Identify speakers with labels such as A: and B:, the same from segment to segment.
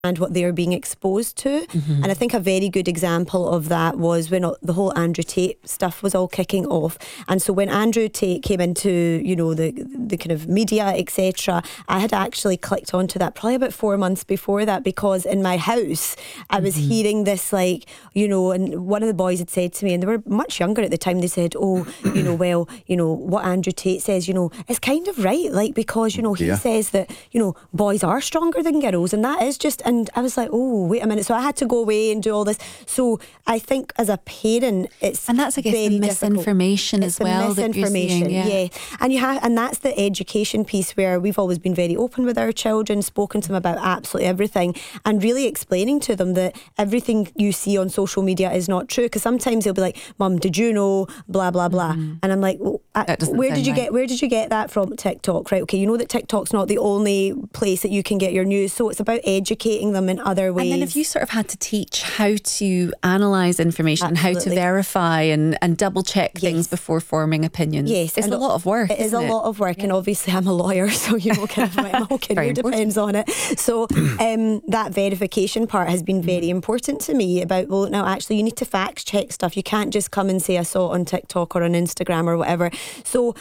A: and what they're being exposed to. And I think a very good example of that was when the whole Andrew Tate stuff was all kicking off. And so when Andrew Tate came into, you know, the kind of media, etc., I had actually clicked onto that probably about 4 months before that, because in my house I was hearing this, like, you know, and one of the boys had said to me, and they were much younger at the time, they said, oh, you know, well, you know, what Andrew Tate says, you know, is kind of right, like, because, you know, he says that, you know, boys are stronger than girls, and that is just, and I was like, oh, wait a minute. So I had to go away and do all this. So I think as a parent, it's
B: and that's, I guess, the misinformation as well.
A: Misinformation,
B: that you're seeing,
A: and that's the education piece, where we've always been very open with our children, spoken to them about absolutely everything, and really explaining to them that everything you see on social media is not true. Because sometimes they'll be like, Mum, did you know blah blah blah? And I'm like, well, where did you get that from? TikTok, right? Okay, you know that TikTok's not the only place that you can get your news, so it's about educating them in other ways.
B: And then if you sort of had to teach how to analyse information and how to verify and double check things before forming opinions, it's a lot of work.
A: It is a lot of work, and obviously I'm a lawyer, so you know, kind of my whole career depends on it. So that verification part has been very important to me. About, well, now actually you need to fact check stuff. You can't just come and say I saw it on TikTok or on Instagram or whatever. So.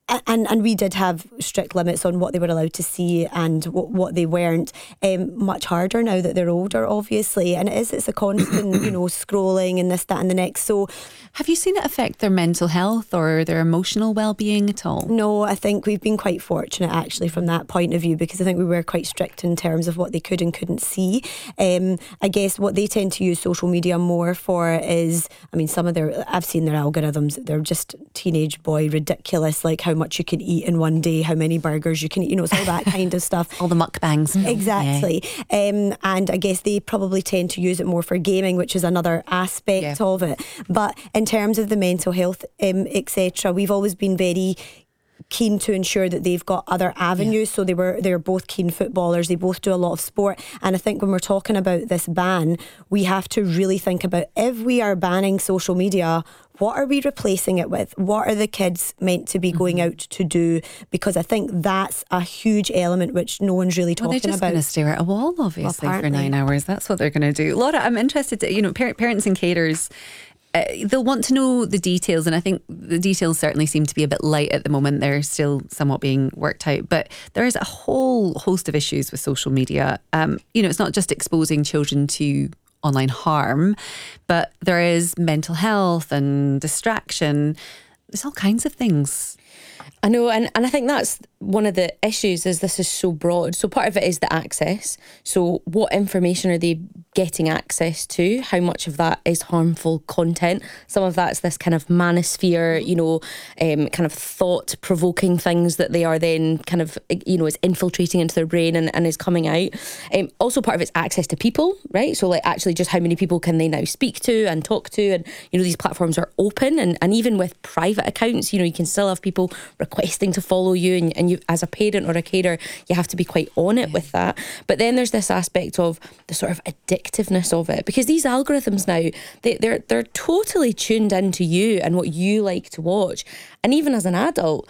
A: And we did have strict limits on what they were allowed to see and what they weren't. Much harder now that they're older, obviously. And it's a constant, you know, scrolling and this, that and the next. So
B: have you seen it affect their mental health or their emotional well-being at all?
A: No, I think we've been quite fortunate actually from that point of view, because I think we were quite strict in terms of what they could and couldn't see. I guess what they tend to use social media more for is, I mean, I've seen their algorithms, they're just teenage boy ridiculous, like how much you can eat in one day, how many burgers you can eat, you know, it's all that kind of stuff.
B: All the mukbangs.
A: Exactly. And I guess they probably tend to use it more for gaming, which is another aspect of it. But in terms of the mental health, etc., we've always been very keen to ensure that they've got other avenues. So they're both keen footballers, they both do a lot of sport, and I think when we're talking about this ban, we have to really think about, if we are banning social media, what are we replacing it with? What are the kids meant to be going out to do? Because I think that's a huge element which no one's really talking about.
B: They're just going to stare at a wall, obviously, for 9 hours. That's what they're going to do. Laura, I'm interested to, you know, parents and carers, they'll want to know the details, and I think the details certainly seem to be a bit light at the moment. They're still somewhat being worked out, but there is a whole host of issues with social media. You know, it's not just exposing children to online harm, but there is mental health and distraction. There's all kinds of things.
C: I know, and I think that's one of the issues, is this is so broad. So part of it is the access. So what information are they getting access to? How much of that is harmful content? Some of that's this kind of manosphere, you know, kind of thought-provoking things that they are then kind of, you know, is infiltrating into their brain and is coming out. Also part of it's access to people, right? So like actually just how many people can they now speak to and talk to? And, you know, these platforms are open, and even with private accounts, you know, you can still have people requesting to follow you, and you, as a parent or a carer, you have to be quite on it with that. But then there's this aspect of the sort of addictiveness of it, because these algorithms now, they're totally tuned into you and what you like to watch. And even as an adult,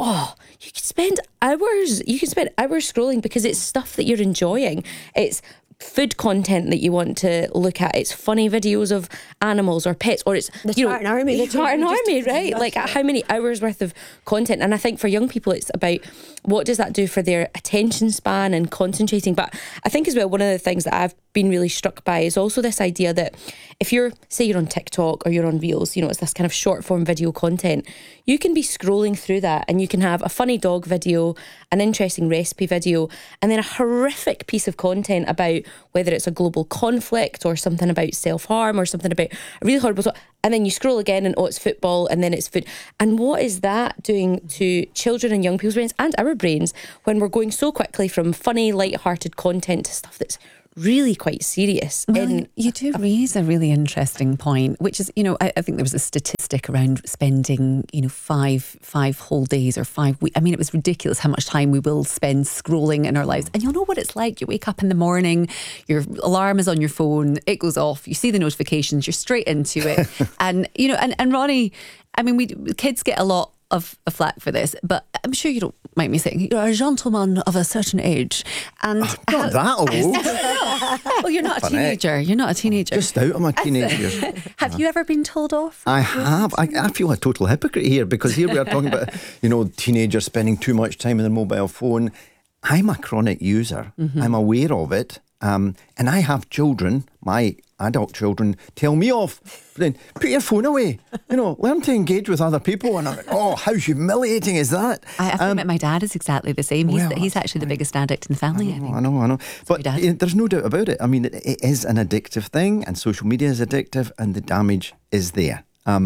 C: you can spend hours scrolling because it's stuff that you're enjoying. It's food content that you want to look at. It's funny videos of animals or pets, or it's
A: the Tartan Army.
C: The Tartan Army, right? Like how many hours worth of content. And I think for young people, it's about what does that do for their attention span and concentrating. But I think as well, one of the things that I've been really struck by is also this idea that if you're on TikTok or you're on Reels, you know, it's this kind of short form video content, you can be scrolling through that and you can have a funny dog video, an interesting recipe video, and then a horrific piece of content about whether it's a global conflict or something about self-harm or something about a really horrible stuff. And then you scroll again and it's football, and then it's food. And what is that doing to children and young people's brains and our brains when we're going so quickly from funny, light-hearted content to stuff that's really quite serious?
B: Well, you do raise a really interesting point, which is, you know, I think there was a statistic around spending, you know, five whole days or 5 weeks. I mean, it was ridiculous how much time we will spend scrolling in our lives. And you'll know what it's like. You wake up in the morning, your alarm is on your phone, it goes off, you see the notifications, you're straight into it. And, you know, and Ronnie, I mean, kids get a lot of flack for this, but I'm sure you don't mind me saying you're a gentleman of a certain age, and
D: not that old.
B: well, you're not a teenager. You're not a teenager.
D: Just out of my teenage years.
B: Have you ever been told off?
D: I have. I feel a total hypocrite here, because here we are talking about, teenagers spending too much time on their mobile phone. I'm a chronic user. I'm aware of it. And I have children, my adult children, tell me off. Then put your phone away. Learn to engage with other people. And I'm like, oh, how humiliating is that?
B: I think my dad is exactly the same. He's actually the biggest addict in the family.
D: I know. But there's no doubt about it. I mean, it is an addictive thing, and social media is addictive, and the damage is there.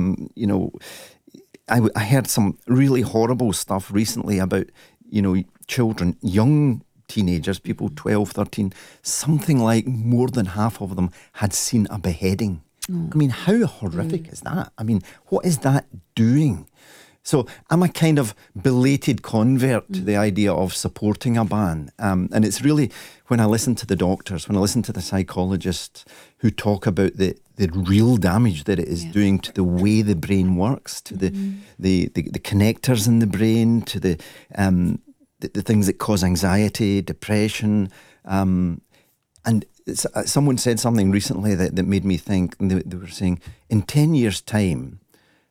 D: I heard some really horrible stuff recently about, children, young teenagers, people 12, 13, something like more than half of them had seen a beheading. I mean, how horrific is that? I mean, what is that doing? So I'm a kind of belated convert to the idea of supporting a ban. And it's really, when I listen to the doctors, when I listen to the psychologists who talk about the real damage that it is doing to the way the brain works, to the connectors in the brain, to the things that cause anxiety, depression. And someone said something recently that made me think, and they were saying, in 10 years' time,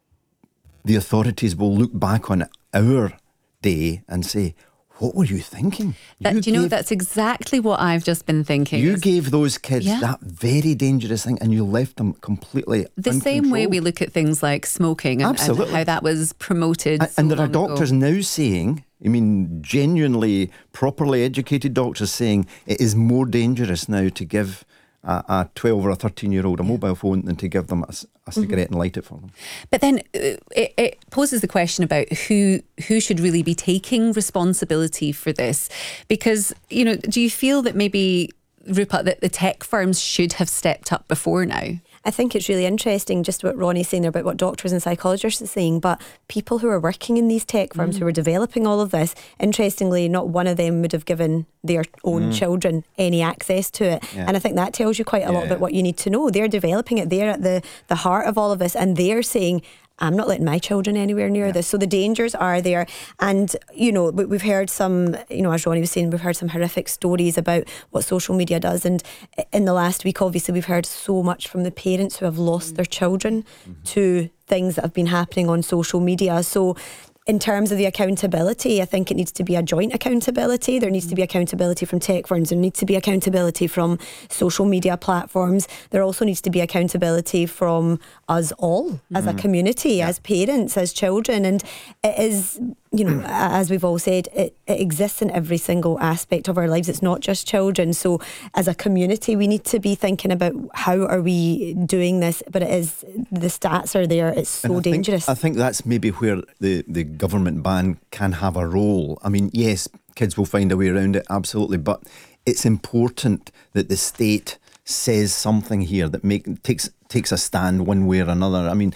D: the authorities will look back on our day and say, what were you thinking?
B: That's exactly what I've just been thinking.
D: You gave those kids that very dangerous thing, and you left them completely
B: the same way we look at things like smoking and how that was promoted.
D: And there are doctors now saying, genuinely, properly educated doctors saying it is more dangerous now to give a 12 or a 13-year-old a mobile phone than to give them a cigarette and light it for them.
B: But then it poses the question about who should really be taking responsibility for this. Because, do you feel that maybe, Rupa, that the tech firms should have stepped up before now?
A: I think it's really interesting just what Ronnie's saying there about what doctors and psychologists are saying, but people who are working in these tech firms who are developing all of this, interestingly, not one of them would have given their own children any access to it. And I think that tells you quite a lot about what you need to know. They're developing it. They're at the heart of all of this, and they're saying, I'm not letting my children anywhere near this. So the dangers are there. And, we've heard some, as Ronnie was saying, we've heard some horrific stories about what social media does. And in the last week, obviously, we've heard so much from the parents who have lost their children to things that have been happening on social media. So in terms of the accountability, I think it needs to be a joint accountability. There needs to be accountability from tech firms. There needs to be accountability from social media platforms. There also needs to be accountability from us all as a community, as parents, as children. And it is, as we've all said, it exists in every single aspect of our lives. It's not just children. So as a community, we need to be thinking about how are we doing this. But it is, the stats are there. It's so dangerous.
D: I think that's maybe where the government ban can have a role. I mean, yes, kids will find a way around it, absolutely. But it's important that the state says something here that takes a stand one way or another. I mean,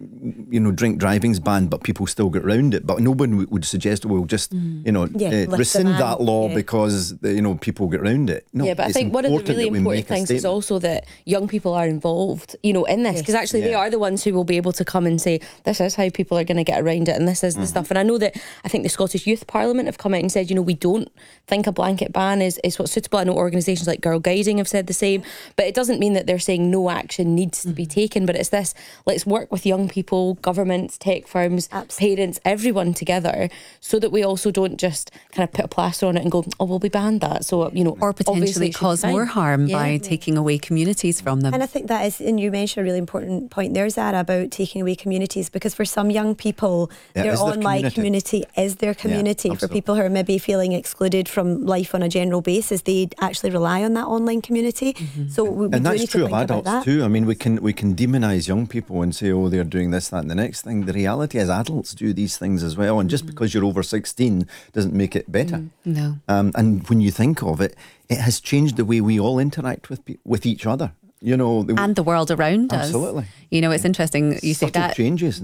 D: drink driving's banned, but people still get around it. But no one would suggest we'll just, rescind that law because, people get around it. No,
C: but I think one of the really important things is also that young people are involved, in this. Because actually they are the ones who will be able to come and say, this is how people are going to get around it and this is the stuff. And I know that, I think the Scottish Youth Parliament have come out and said, we don't think a blanket ban is what's suitable. I know organisations like Girl Guiding have said the same. But it doesn't mean that they're saying no action needs to be taken, but it's this, let's work with young people, governments, tech firms, parents, everyone together, so that we also don't just kind of put a plaster on it and go, oh, we'll be banned that. So,
B: or potentially cause more harm by taking away communities from them.
A: And I think that is, and you mentioned a really important point there, Zara, about taking away communities, because for some young people, their online community is their community. For people who are maybe feeling excluded from life on a general basis, they actually rely on that online community. So we
D: and
A: do
D: that's
A: need
D: true
A: to
D: of
A: think
D: adults
A: about that.
D: too. I mean, we can demonise young people and say, oh, they're doing this, that and the next thing. The reality is adults do these things as well, and just because you're over 16 doesn't make it better.
B: No.
D: And when you think of it, it has changed the way we all interact with each other.
B: And the world around us.
D: Absolutely.
B: It's interesting you say that.
D: Changes.